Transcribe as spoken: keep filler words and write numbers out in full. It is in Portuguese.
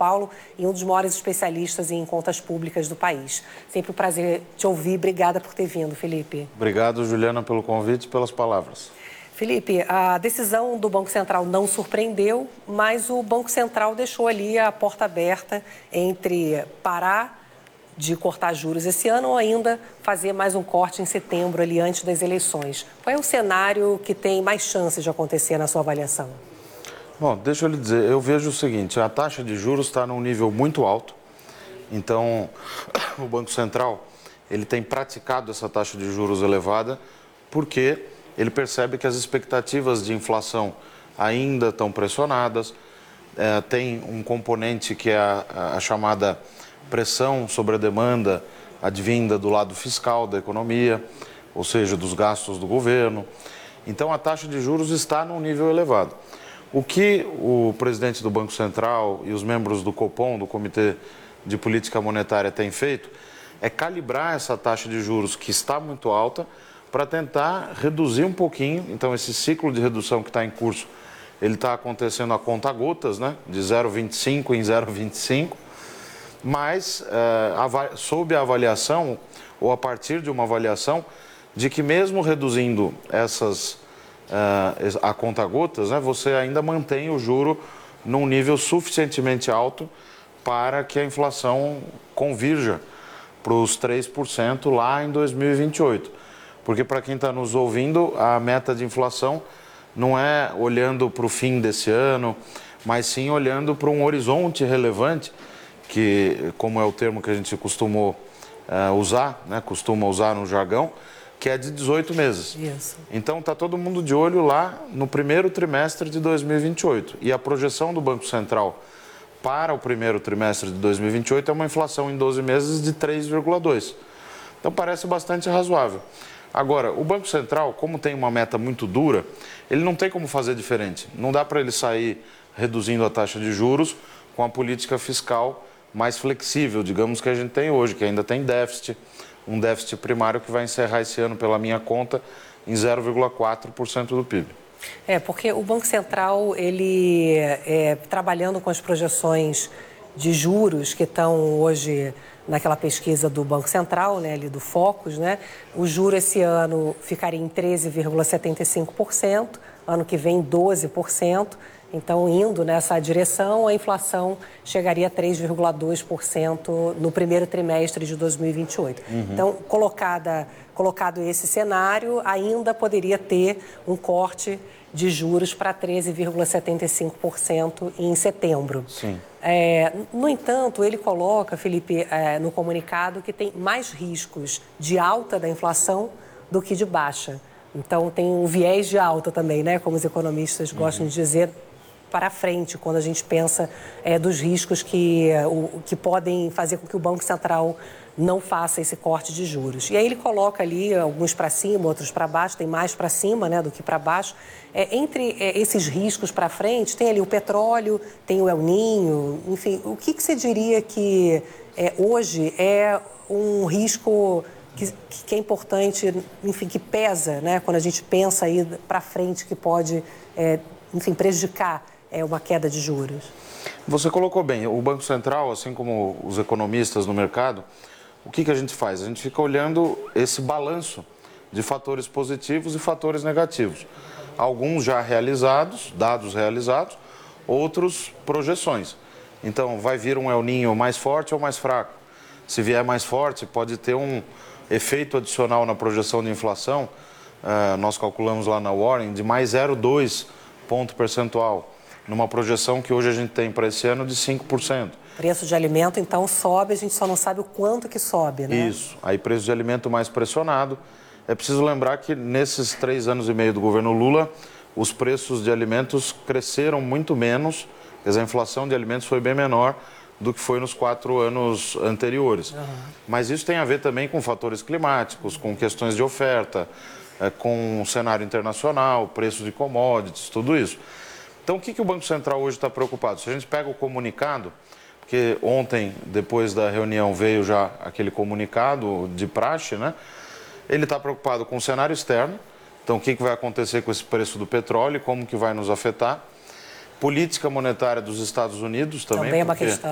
Paulo e um dos maiores especialistas em contas públicas do país. Sempre um prazer te ouvir. Obrigada por ter vindo, Felipe. Obrigado, Juliana, pelo convite e pelas palavras. Felipe, a decisão do Banco Central não surpreendeu, mas o Banco Central deixou ali a porta aberta entre parar de cortar juros esse ano ou ainda fazer mais um corte em setembro, ali antes das eleições. Qual é o cenário que tem mais chances de acontecer na sua avaliação? Bom, deixa eu lhe dizer, eu vejo o seguinte, a taxa de juros está num nível muito alto, então o Banco Central ele tem praticado essa taxa de juros elevada porque ele percebe que as expectativas de inflação ainda estão pressionadas, é, tem um componente que é a, a chamada pressão sobre a demanda advinda do lado fiscal da economia, ou seja, dos gastos do governo. Então, a taxa de juros está num nível elevado. O que o presidente do Banco Central e os membros do Copom, do Comitê de Política Monetária, têm feito é calibrar essa taxa de juros que está muito alta para tentar reduzir um pouquinho. Então, esse ciclo de redução que está em curso, ele está acontecendo a conta-gotas, né? De zero vírgula vinte e cinco em zero vírgula vinte e cinco. Mas uh, sob a avaliação, ou a partir de uma avaliação, de que mesmo reduzindo essas, uh, a conta-gotas, né, você ainda mantém o juro num nível suficientemente alto para que a inflação convirja para os três por cento lá em dois mil e vinte e oito. Porque para quem está nos ouvindo, a meta de inflação não é olhando para o fim desse ano, mas sim olhando para um horizonte relevante, que, como é o termo que a gente costumou uh, usar, né, costuma usar no jargão, que é de dezoito meses. Isso. Então, está todo mundo de olho lá no primeiro trimestre de dois mil e vinte e oito. E a projeção do Banco Central para o primeiro trimestre de dois mil e vinte e oito é uma inflação em doze meses de três vírgula dois por cento. Então, parece bastante razoável. Agora, o Banco Central, como tem uma meta muito dura, ele não tem como fazer diferente. Não dá para ele sair reduzindo a taxa de juros com a política fiscal mais flexível, digamos, que a gente tem hoje, que ainda tem déficit, um déficit primário que vai encerrar esse ano, pela minha conta, em zero vírgula quatro por cento do P I B. É, porque o Banco Central, ele, é, trabalhando com as projeções de juros que estão hoje naquela pesquisa do Banco Central, né, ali do Focus, né, o juro esse ano ficaria em treze vírgula setenta e cinco por cento, ano que vem doze por cento. Então, indo nessa direção, a inflação chegaria a três vírgula dois por cento no primeiro trimestre de dois mil e vinte e oito. Uhum. Então, colocada, colocado esse cenário, ainda poderia ter um corte de juros para treze vírgula setenta e cinco por cento em setembro. Sim. É, no entanto, ele coloca, Felipe, é, no comunicado, que tem mais riscos de alta da inflação do que de baixa. Então, tem um viés de alta também, né? Como os economistas gostam uhum. de dizer, para frente, quando a gente pensa é, dos riscos que, o, que podem fazer com que o Banco Central não faça esse corte de juros. E aí ele coloca ali alguns para cima, outros para baixo, tem mais para cima, né, do que para baixo. É, entre é, esses riscos para frente, tem ali o petróleo, tem o El Niño, enfim, o que, que você diria que é, hoje é um risco que, que é importante, enfim, que pesa, né, quando a gente pensa aí para frente, que pode, é, enfim, prejudicar é uma queda de juros? Você colocou bem, o Banco Central, assim como os economistas no mercado, o que, que a gente faz? A gente fica olhando esse balanço de fatores positivos e fatores negativos. Alguns já realizados, dados realizados, outros projeções. Então, vai vir um El Niño mais forte ou mais fraco? Se vier mais forte, pode ter um efeito adicional na projeção de inflação, uh, nós calculamos lá na Warren, de mais zero vírgula dois ponto percentual, numa projeção que hoje a gente tem para esse ano de cinco por cento. Preço de alimento, então, sobe, a gente só não sabe o quanto que sobe, né? Isso. Aí, preço de alimento mais pressionado. É preciso lembrar que nesses três anos e meio do governo Lula, os preços de alimentos cresceram muito menos, quer dizer, a inflação de alimentos foi bem menor do que foi nos quatro anos anteriores. Uhum. Mas isso tem a ver também com fatores climáticos, com questões de oferta, com o cenário internacional, preço de commodities, tudo isso. Então, o que, que o Banco Central hoje está preocupado? Se a gente pega o comunicado, porque ontem, depois da reunião, veio já aquele comunicado de praxe, né? Ele está preocupado com o cenário externo, então o que, que vai acontecer com esse preço do petróleo, como que vai nos afetar. Política monetária dos Estados Unidos também. Também é uma porque... questão.